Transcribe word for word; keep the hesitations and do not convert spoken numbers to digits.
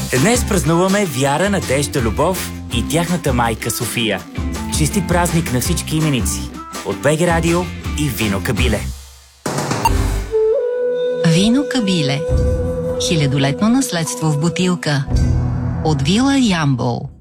Днес празнуваме Вяра, Надежда, Любов и тяхната майка София. Честит празник на всички именици от БГ Радио и Вино Кабиле. Вино Кабиле. Хилядолетно наследство в бутилка. От вила Ямбол.